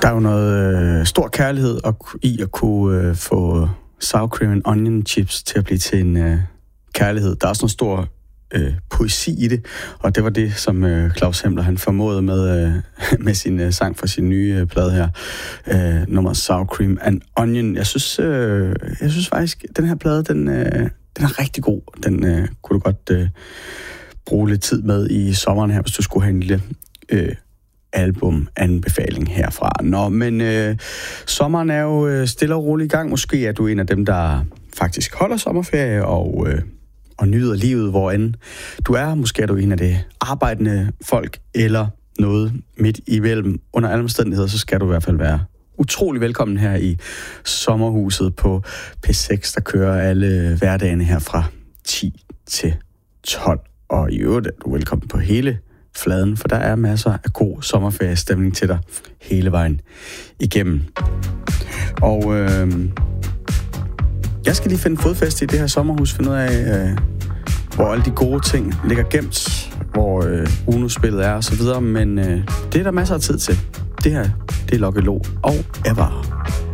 Der er jo noget stor kærlighed i at kunne få sour cream and onion chips til at blive til en kærlighed. Der er også noget stor poesi i det, og det var det, som Claus Hempler han formåede med sin sang fra sin nye plade her, nummer Sour Cream and Onion. Jeg synes faktisk, den her plade, den er rigtig god. Den kunne du godt bruge lidt tid med i sommeren her, hvis du skulle have en lille albumanbefaling herfra. Nå, men sommeren er jo stille og roligt i gang. Måske er du en af dem, der faktisk holder sommerferie og nyder livet, hvor end du er. Måske er du en af det arbejdende folk, eller noget midt imellem. Under alle omstændigheder, så skal du i hvert fald være utrolig velkommen her i sommerhuset på P6, der kører alle hverdagene her fra 10 til 12. Og i øvrigt er du velkommen på hele fladen, for der er masser af god sommerferiestemning til dig hele vejen igennem. Og jeg skal lige finde fodfæste i det her sommerhus, finde ud af, hvor alle de gode ting ligger gemt, hvor Uno-spillet er og så videre, men det er der masser af tid til. Det her, det er Lokke Lo og Ever.